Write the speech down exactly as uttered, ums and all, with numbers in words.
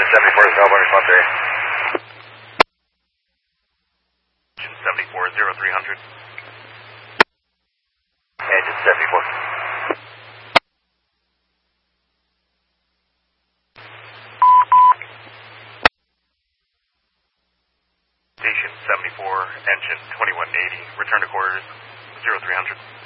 Engine seventy-four, California response area. Engine seventy-four, zero three hundred. Engine seventy-four. Station seventy-four, engine twenty-one eighty. Return to quarters, zero three hundred.